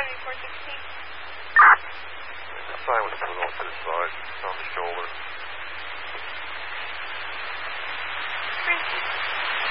7416. The same with the put off to the side, it's on the shoulder.